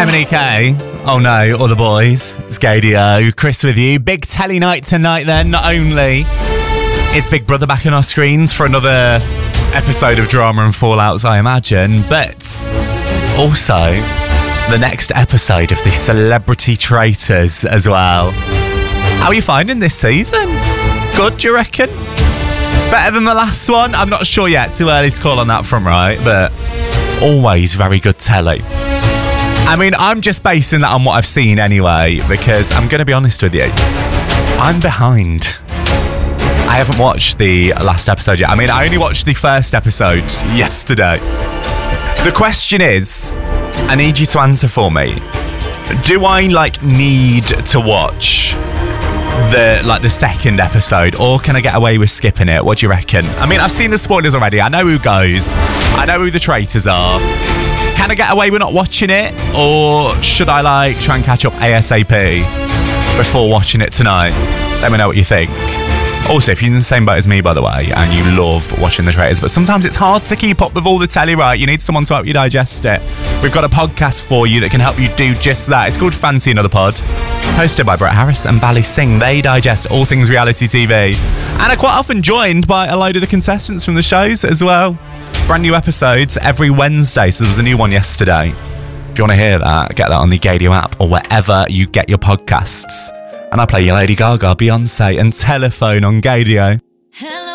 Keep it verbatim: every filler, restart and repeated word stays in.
M N E K. Oh no, all the boys. It's Gadio. Chris with you. Big telly night tonight then. Not only is Big Brother back on our screens for another episode of Drama and Fallouts, I imagine, but also the next episode of the Celebrity Traitors as well. How are you finding this season? Good, do you reckon? Better than the last one? I'm not sure yet. Too early to call on that front, right? But always very good telly. I mean, I'm just basing that on what I've seen anyway, because I'm going to be honest with you. I'm behind. I haven't watched the last episode yet. I mean, I only watched the first episode yesterday. The question is, I need you to answer for me. Do I, like, need to watch the like the second episode, or can I get away with skipping it? What do you reckon? I mean, I've seen the spoilers already. I know who goes. I know who the traitors are. Can I get away with not watching it, or should I like try and catch up ASAP before watching it tonight? Let me know what you think. Also, if you're in the same boat as me, by the way, and you love watching the traitors, but sometimes it's hard to keep up with all the telly, right? You need someone to help you digest it. We've got a podcast for you that can help you do just that. It's called Fancy Another Pod, hosted by Brett Harris and Bally Singh. They digest all things reality T V, and are quite often joined by a load of the contestants from the shows as well. Brand new episodes every Wednesday, so there was a new one yesterday. If you want to hear that, get that on the Gadio app or wherever you get your podcasts. And I play your Lady Gaga, Beyonce and Telephone on Gadio. Hello.